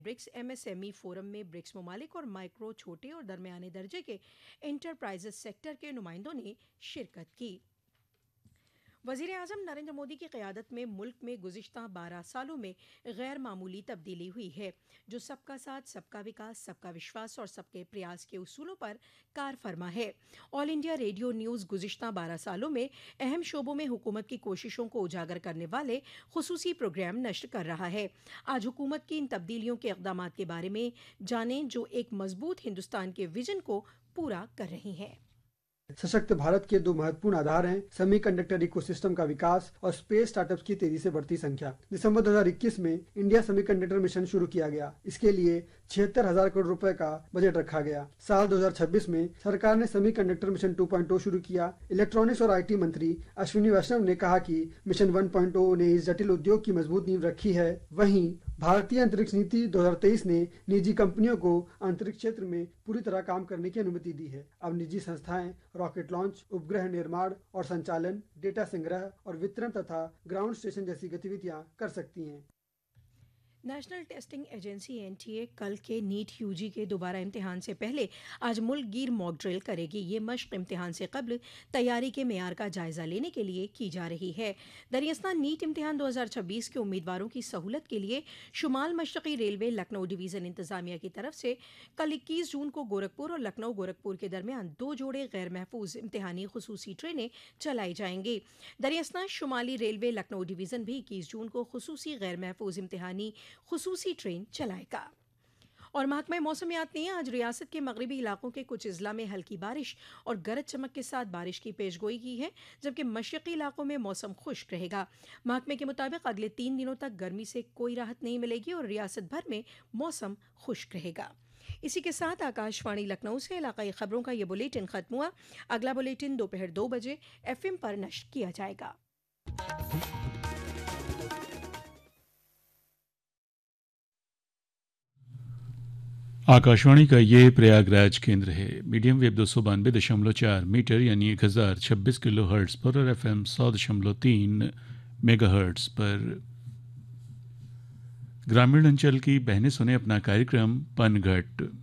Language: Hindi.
ब्रिक्स एमएसएमई फोरम में ब्रिक्स ममालिक और माइक्रो, छोटे और दरमियाने दर्जे के इंटरप्राइजेस सेक्टर के नुमाइंदों ने शिरकत की। वज़ीर आज़म नरेंद्र मोदी की क़यादत में मुल्क में गुज़िश्ता 12 सालों में गैर मामूली तब्दीली हुई है, जो सबका साथ, सबका विकास, सबका विश्वास और सबके प्रयास के उसूलों पर कार फरमा है। ऑल इंडिया रेडियो न्यूज़ गुज़िश्ता 12 सालों में अहम शोबों में हुकूमत की कोशिशों को उजागर करने वाले खुसूसी प्रोग्राम नश्र कर रहा है। आज हुकूमत की इन तब्दीलियों के इक़दामात के बारे में जानें, जो एक मजबूत हिंदुस्तान के विजन को पूरा कर रही हैं। सशक्त भारत के दो महत्वपूर्ण आधार हैं सेमीकंडक्टर इकोसिस्टम का विकास और स्पेस स्टार्टअप्स की तेजी से बढ़ती संख्या। दिसंबर 2021 में इंडिया सेमीकंडक्टर मिशन शुरू किया गया। इसके लिए 76,000 करोड़ रुपए का बजट रखा गया। साल 2026 में सरकार ने सेमीकंडक्टर मिशन 2.0 शुरू किया। इलेक्ट्रॉनिक्स और आईटी मंत्री अश्विनी वैष्णव ने कहा कि मिशन 1.0 ने इस जटिल उद्योग की मजबूत नींव रखी है। वहीं भारतीय अंतरिक्ष नीति 2023 ने निजी कंपनियों को अंतरिक्ष क्षेत्र में पूरी तरह काम करने की अनुमति दी है। अब निजी संस्थाएं रॉकेट लॉन्च, उपग्रह निर्माण और संचालन, डेटा संग्रह और वितरण तथा ग्राउंड स्टेशन जैसी गतिविधियां कर सकती हैं। नेशनल टेस्टिंग एजेंसी एनटीए कल के नीट यूजी के दोबारा इम्तिहान से पहले आज मुल्क गिर मॉक ड्रिल करेगी। ये मश्क इम्तिहान से कबल तैयारी के मेयार का जायजा लेने के लिए की जा रही है। दरियास्तान नीट इम्तिहान 2026 के उम्मीदवारों की सहूलत के लिए शुमाल मशरक़ी रेलवे लखनऊ डिवीज़न इंतजामिया की तरफ से कल 21 जून को गोरखपुर और लखनऊ गोरखपुर के दरमियान 2 जोड़े गैर महफूज इम्तिहानी खुसूसी ट्रेनें चलाई जाएंगी। दरियास्तान शुमाली रेलवे लखनऊ डिवीज़न भी 21 जून को खुसूसी गैर महफूज इम्तिहानी खुसूसी ट्रेन चलाएगा। और महकमा मौसमियात ने आज रियासत के मगरबी इलाकों के कुछ अजला में हल्की बारिश और गरज चमक के साथ बारिश की पेशगोई की है, जबकि मशरक़ी इलाकों में मौसम खुश्क रहेगा। महकमे के मुताबिक अगले 3 दिनों तक गर्मी से कोई राहत नहीं मिलेगी और रियासत भर में मौसम खुश्क रहेगा। इसी के साथ आकाशवाणी लखनऊ से इलाकाई खबरों का ये बुलेटिन खत्म हुआ। अगला बुलेटिन दोपहर 2 बजे FM पर नश्र किया जाएगा। आकाशवाणी का ये प्रयागराज केंद्र है। मीडियम वेव 292.4 मीटर यानी 1026 किलो हर्ट्ज़ पर और FM 100.3 मेगा हर्ट्ज़ पर। ग्रामीण अंचल की बहनें सुने अपना कार्यक्रम पनघट।